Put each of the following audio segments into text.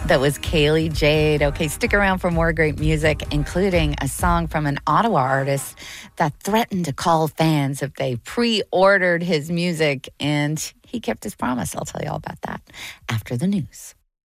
That was Kaylee Jade. Okay, stick around for more great music, including a song from an Ottawa artist that threatened to call fans if they pre-ordered his music, and he kept his promise. I'll tell you all about that after the news.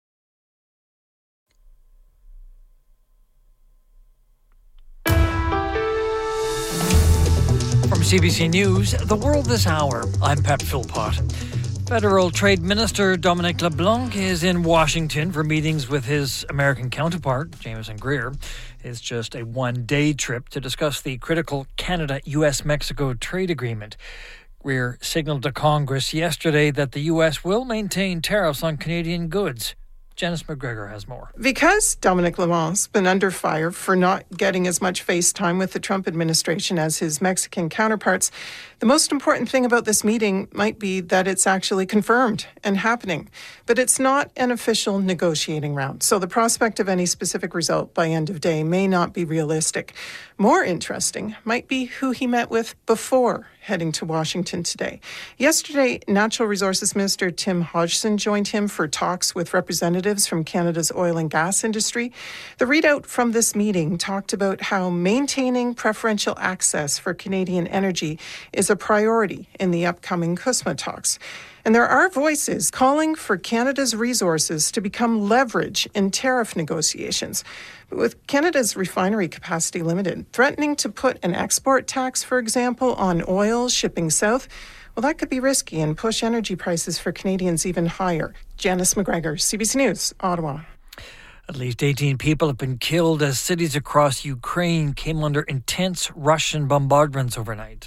From CBC News, The World This Hour, I'm Pat Philpott. Federal Trade Minister Dominic LeBlanc is in Washington for meetings with his American counterpart, Jameson Greer. It's just a one-day trip to discuss the critical Canada-US-Mexico trade agreement. Greer signaled to Congress yesterday that the U.S. will maintain tariffs on Canadian goods. Janice McGregor has more. Because Dominic LeBlanc's been under fire for not getting as much face time with the Trump administration as his Mexican counterparts, the most important thing about this meeting might be that it's actually confirmed and happening. But it's not an official negotiating round, so the prospect of any specific result by end of day may not be realistic. More interesting might be who he met with before heading to Washington today. Yesterday, Natural Resources Minister Tim Hodgson joined him for talks with representatives from Canada's oil and gas industry. The readout from this meeting talked about how maintaining preferential access for Canadian energy is a priority in the upcoming CUSMA talks. And there are voices calling for Canada's resources to become leverage in tariff negotiations. But with Canada's refinery capacity limited, threatening to put an export tax, for example, on oil shipping south, well, that could be risky and push energy prices for Canadians even higher. Janice McGregor, CBC News, Ottawa. At least 18 people have been killed as cities across Ukraine came under intense Russian bombardments overnight.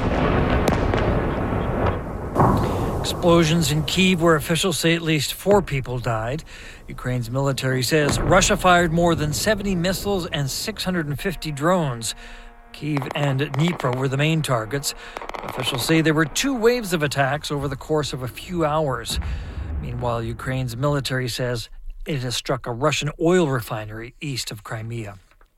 Explosions in Kyiv, where officials say at least 4 people died. Ukraine's military says Russia fired more than 70 missiles and 650 drones. Kyiv and Dnipro were the main targets. Officials say there were 2 waves of attacks over the course of a few hours. Meanwhile, Ukraine's military says it has struck a Russian oil refinery east of Crimea.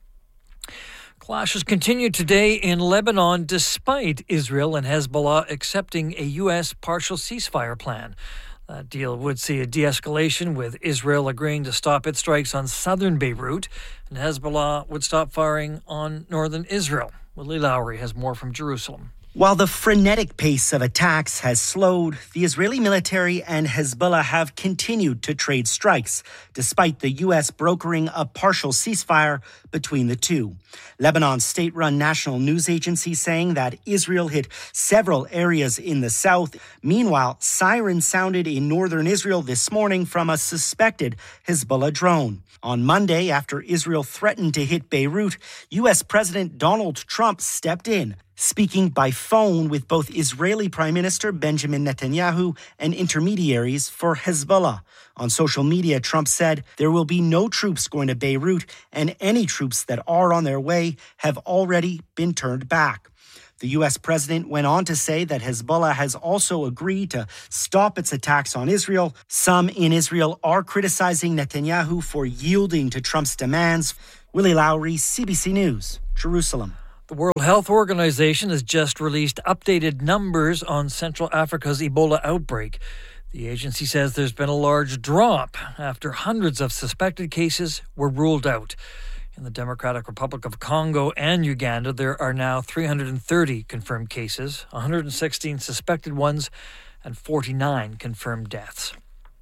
Clashes continue today in Lebanon despite Israel and Hezbollah accepting a U.S. partial ceasefire plan. That deal would see a de-escalation, with Israel agreeing to stop its strikes on southern Beirut, and Hezbollah would stop firing on northern Israel. Willie Lowry has more from Jerusalem. While the frenetic pace of attacks has slowed, the Israeli military and Hezbollah have continued to trade strikes, despite the U.S. brokering a partial ceasefire between the two. Lebanon's state-run national news agency saying that Israel hit several areas in the south. Meanwhile, sirens sounded in northern Israel this morning from a suspected Hezbollah drone. On Monday, after Israel threatened to hit Beirut, U.S. President Donald Trump stepped in, speaking by phone with both Israeli Prime Minister Benjamin Netanyahu and intermediaries for Hezbollah. On social media, Trump said there will be no troops going to Beirut, and any troops that are on their way have already been turned back. The U.S. president went on to say that Hezbollah has also agreed to stop its attacks on Israel. Some in Israel are criticizing Netanyahu for yielding to Trump's demands. Willie Lowry, CBC News, Jerusalem. The World Health Organization has just released updated numbers on Central Africa's Ebola outbreak. The agency says there's been a large drop after hundreds of suspected cases were ruled out. In the Democratic Republic of Congo and Uganda, there are now 330 confirmed cases, 116 suspected ones, and 49 confirmed deaths.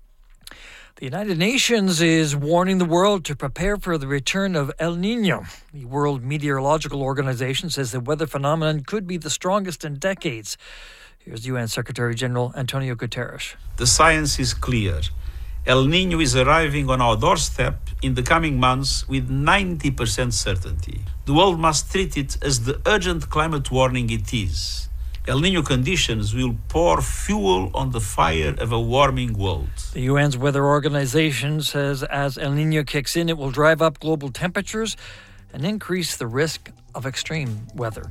The United Nations is warning the world to prepare for the return of El Niño. The World Meteorological Organization says the weather phenomenon could be the strongest in decades. Here's UN Secretary General Antonio Guterres. The science is clear. El Niño is arriving on our doorstep in the coming months with 90% certainty. The world must treat it as the urgent climate warning it is. El Niño conditions will pour fuel on the fire of a warming world. The UN's weather organization says as El Niño kicks in, it will drive up global temperatures and increase the risk of extreme weather.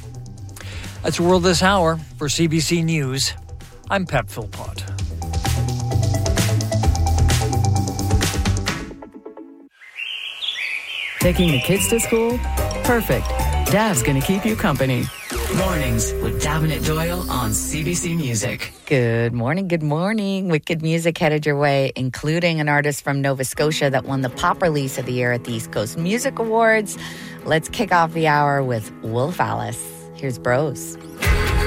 That's World This Hour. For CBC News, I'm Pat Philpott. Taking the kids to school? Perfect. Dad's going to keep you company. Mornings with Davenant Doyle on CBC Music. Good morning, good morning. Wicked music headed your way, including an artist from Nova Scotia that won the Pop Release of the Year at the East Coast Music Awards. Let's kick off the hour with Wolf Alice. Here's Bros.